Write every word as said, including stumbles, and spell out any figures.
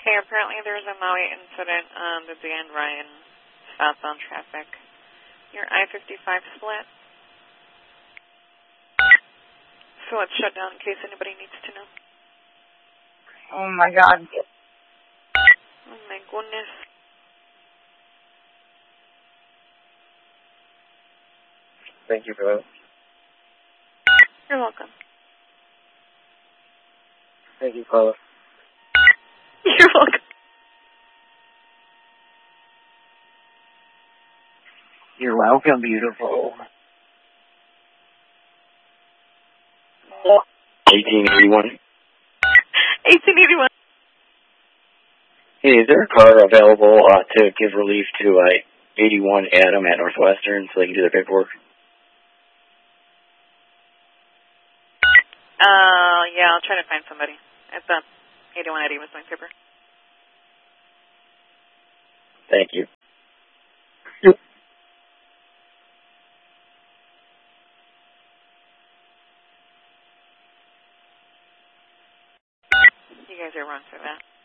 Okay, apparently there's a Maui incident on the Dan Ryan southbound traffic. Your I fifty-five split. So it's shut down in case anybody needs to know. Oh my God. Oh my goodness. Thank you for that. You're welcome. Thank you, Paula. You're welcome. You're welcome, beautiful. eighteen eighty-one. eighteen eighty-one. Hey, is there a car available uh, to give relief to uh, eighty-one Adam at Northwestern so they can do their paperwork? Uh, yeah, I'll try to find somebody. It's a eighty-one Eddie with my paper. Thank you. You guys are wrong for that.